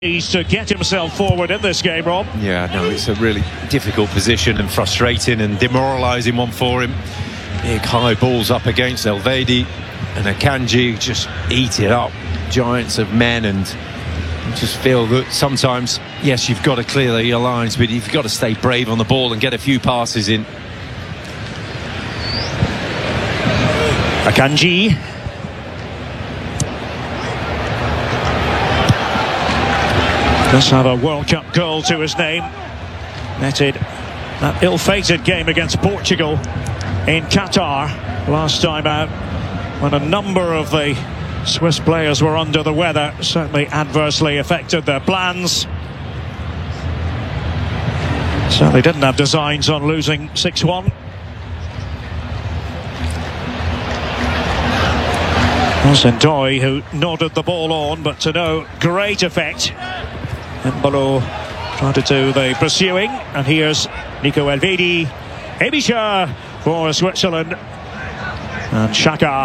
To get himself forward in this game, Rob. Yeah, no, it's a really difficult position and frustrating and demoralising one for him. Big high balls up against Elvedi, and Akanji just eat it up. Giants of men, and you just feel that sometimes, yes, you've got to clear your lines, but you've got to stay brave on the ball and get a few passes in. Akanji. Does have a World Cup goal to his name. Netted that ill-fated game against Portugal in Qatar last time out, when a number of the Swiss players were under the weather. Certainly adversely affected their plans. Certainly didn't have designs on losing 6-1. It was Ndoye who nodded the ball on, but to no great effect. Embolo tried to do the pursuing, and here's Nico Elvedi. Ebischer for Switzerland, and Xhaka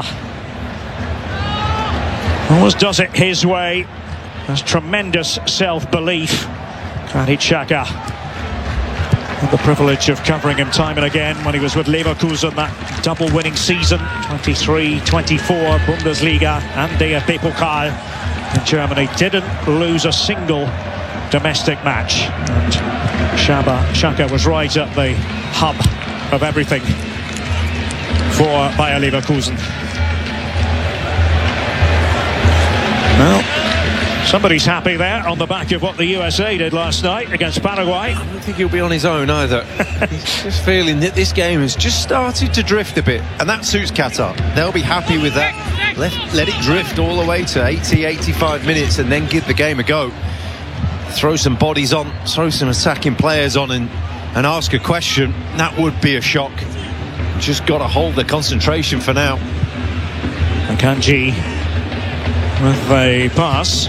always does it his way. Has tremendous self-belief. Granit Xhaka had the privilege of covering him time and again when he was with Leverkusen, that double winning season, 23-24 Bundesliga and DFB Pokal in Germany. Didn't lose a single domestic match, and Xhaka was right at the hub of everything for Bayer Leverkusen. Well, somebody's happy there on the back of what the USA did last night against Paraguay. I don't think he'll be on his own either. He's just feeling that this game has just started to drift a bit, and that suits Qatar. They'll be happy with that. Let it drift all the way to 85 minutes and then give the game a go. Throw some bodies on, throw some attacking players on, and ask a question. That would be a shock. Just got to hold the concentration for now. Akanji with a pass.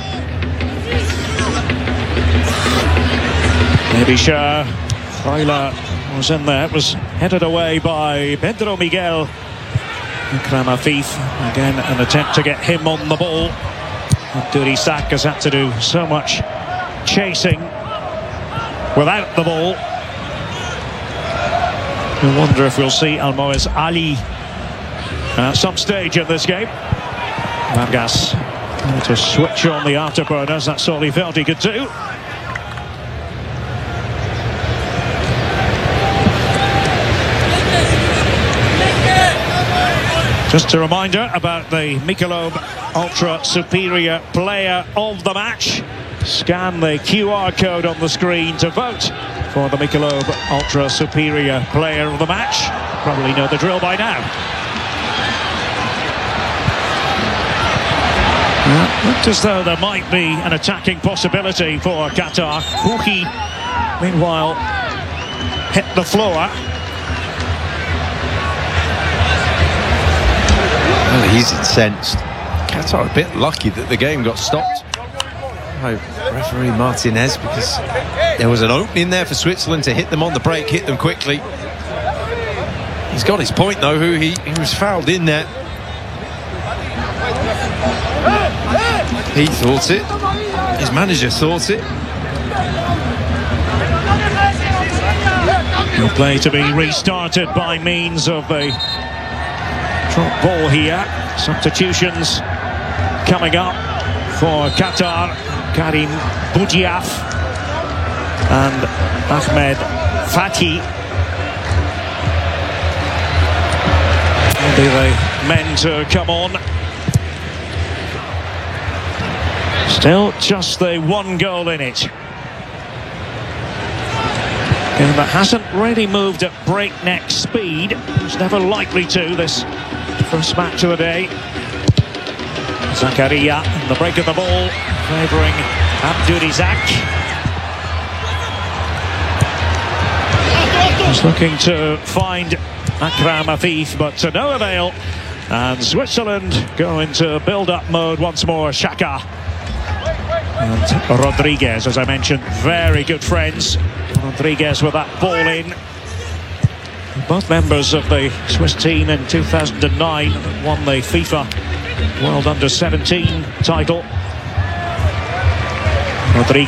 Ebischer. Freuler was in there. It was headed away by Pedro Miguel. Akram Afif, again an attempt to get him on the ball. Abdul-Razak has had to do so much chasing without the ball. I wonder if we'll see Almoez Ali at some stage in this game. Vargas to switch on the afterburners. That's all he felt he could do. Just a reminder about the Michelob Ultra Superior Player of the Match. Scan the QR code on the screen to vote for the Michelob Ultra Superior Player of the Match. Probably know the drill by now. Looked as though there might be an attacking possibility for Qatar. Pukki, meanwhile, hit the floor. Well, he's incensed. Qatar a bit lucky that the game got stopped by referee Martinez, because there was an opening there for Switzerland to hit them on the break, hit them quickly. He's got his point though. He was fouled in there. He thought it. His manager thought it. The play to be restarted by means of a drop ball here. Substitutions coming up for Qatar. Karim Boudiaf and Ahmed Fatih. Will be the men to come on. Still just the one goal in it. Game that hasn't really moved at breakneck speed. It's never likely to, this first match of the day. Zakaria, the break of the ball, favouring Abdul-Razak. He's looking to find Akram Afif, but to no avail. And Switzerland go into build-up mode once more. Xhaka and Rodriguez, as I mentioned, very good friends. Rodriguez with that ball in. Both members of the Swiss team in 2009 won the FIFA World Under-17 title. Rodriguez.